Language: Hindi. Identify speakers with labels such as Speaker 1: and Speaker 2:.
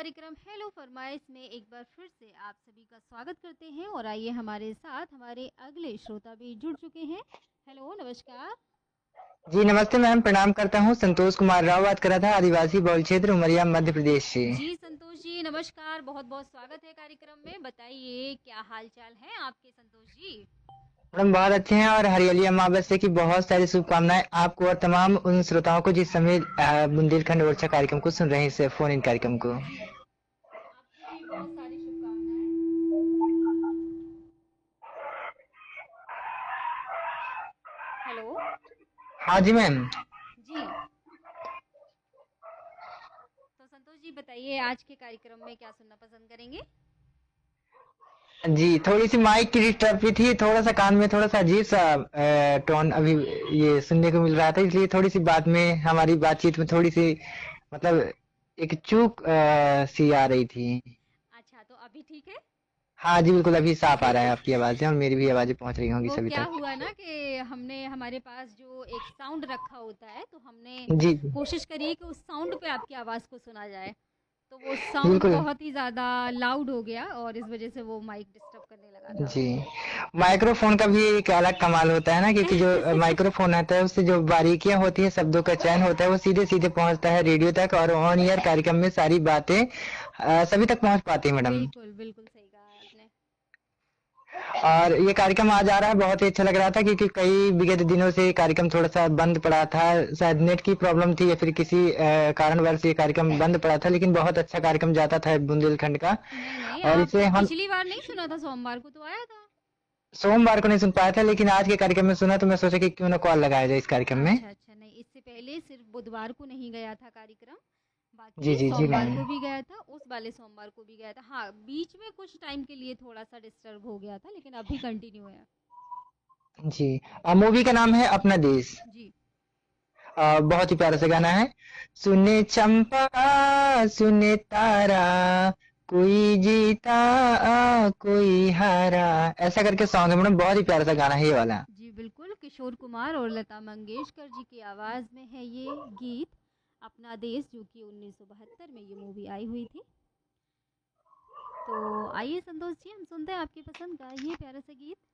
Speaker 1: कार्यक्रम हेलो फरमाइश में एक बार फिर से आप सभी का स्वागत करते हैं और आइए हमारे साथ हमारे अगले श्रोता भी जुड़ चुके हैं। हेलो, नमस्कार।
Speaker 2: जी नमस्ते मैम, प्रणाम करता हूँ। संतोष कुमार राव बात कर रहा था, आदिवासी बहुल क्षेत्र उमरिया मध्य प्रदेश से।
Speaker 1: जी संतोष जी, नमस्कार। बहुत बहुत स्वागत है कार्यक्रम में। बताइए क्या हाल चाल है आपके संतोष जी?
Speaker 2: मैडम बहुत अच्छे हैं और हरियाली अमावस्या की बहुत सारी शुभकामनाएं आपको और तमाम उन श्रोताओं को जिस समय बुंदेलखंड ओरछा कार्यक्रम को सुन रहे हैं, इस फोन इन कार्यक्रम को।
Speaker 1: जी, आपको भी बहुत सारी शुभकामनाएं। हेलो।
Speaker 2: हाँ जी मैम।
Speaker 1: जी, तो संतोष जी बताइए आज के कार्यक्रम में क्या सुनना पसंद करेंगे?
Speaker 2: जी थोड़ी सी माइक की डिस्टर्ब भी थी, थोड़ा सा कान में थोड़ा सा अजीब सा टोन अभी ये सुनने को मिल रहा था, इसलिए थोड़ी सी बात में हमारी बातचीत में थोड़ी सी मतलब एक चूक सी आ रही थी।
Speaker 1: अच्छा, तो अभी ठीक है?
Speaker 2: हाँ जी बिल्कुल, अभी साफ आ रहा है आपकी आवाज़ें और मेरी भी आवाज़ें पहुँच रही होंगी
Speaker 1: वो
Speaker 2: सभी
Speaker 1: क्या
Speaker 2: तक।
Speaker 1: हुआ ना कि हमने हमारे पास जो एक साउंड रखा होता है तो हमने
Speaker 2: जी, जी,
Speaker 1: कोशिश करी कि उस साउंड पे आपकी आवाज़ को सुना जाए। तो वो साउंड
Speaker 2: बिल्कुल।
Speaker 1: बहुत ही ज़्यादा लाउड हो गया और इस वज़ह से वो माइक डिस्टर्ब करने लगा था।
Speaker 2: जी, माइक्रोफ़ोन का भी एक अलग कमाल होता है ना, क्योंकि जो माइक्रोफ़ोन आता है उससे जो बारीकियाँ होती हैं, शब्दों का चयन होता है, वो सीधे-सीधे पहुँचता है रेडियो तक और ऑन एयर कार्यक्रम में सारी बातें सभी तक पहुँच पाती हैं मैडम।
Speaker 1: बिल्कुल, बिल्कुल सही कहा आपने।
Speaker 2: और ये कार्यक्रम आज आ रहा है, बहुत ही अच्छा लग रहा था क्योंकि कई विगत दिनों से ये कार्यक्रम थोड़ा-सा बंद पड़ा था। शायद नेट की प्रॉब्लम थी या फिर किसी कारणवश ये कार्यक्रम बंद पड़ा था, लेकिन बहुत अच्छा कार्यक्रम जाता था बुंदेलखंड का।
Speaker 1: नहीं, नहीं,
Speaker 2: और
Speaker 1: आप
Speaker 2: इसे हम
Speaker 1: पिछली बार नहीं सुना था, सोमवार को तो आया था।
Speaker 2: सोमवार को नहीं सुन पाया था, लेकिन आज के कार्यक्रम में सुना तो मैं सोचा कि क्यों ना कॉल लगाया जाए इस कार्यक्रम में।
Speaker 1: अच्छा, अच्छा, नहीं, इससे पहले सिर्फ़ बुधवार को नहीं गया था कार्यक्रम,
Speaker 2: जी
Speaker 1: बाकी
Speaker 2: जी जी
Speaker 1: सोमवार
Speaker 2: मैम।
Speaker 1: को भी गया था, उस वाले सोमवार को भी गया था। हाँ, बीच में कुछ टाइम के लिए थोड़ा-सा डिस्टर्ब हो गया था, लेकिन अभी कंटिन्यू है।
Speaker 2: जी, मूवी का नाम है अपना देश।
Speaker 1: जी।
Speaker 2: बहुत ही प्यारा सा गाना है। सुने चंपा सुने तारा, कोई जीता कोई हारा, ऐसा करके सॉन्ग है मैडम, बहुत ही प्यारा सा गाना है ये वाला।
Speaker 1: जी, बिल्कुल, किशोर कुमार और लता मंगेशकर जी की आवाज़ में है ये गीत, अपना देश, जो कि 1972 में ये मूवी आई हुई थी। तो आइए संतोष जी, हम सुनते हैं आपकी पसंद का ये प्यारा सा गीत।